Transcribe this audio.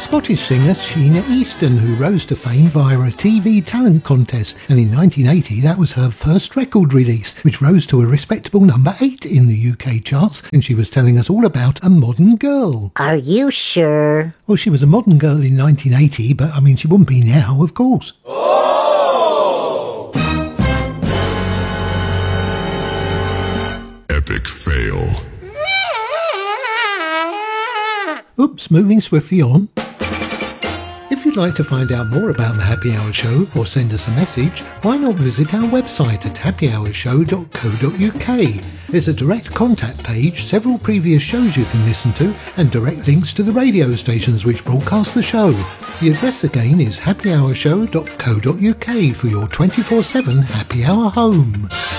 Scottish singer Sheena Easton, who rose to fame via a TV talent contest, and in 1980 that was her first record release, which rose to a respectable number 8 in the UK charts, and she was telling us all about A Modern Girl. Are you sure? Well, she was a modern girl in 1980, but I mean, she wouldn't be now, of course. Epic fail. Oops, moving swiftly on. If you'd like to find out more about the Happy Hour Show or send us a message, why not visit our website at happyhourshow.co.uk. There's a direct contact page, several previous shows you can listen to, and direct links to the radio stations which broadcast the show. The address again is happyhourshow.co.uk for your 24/7 happy hour home.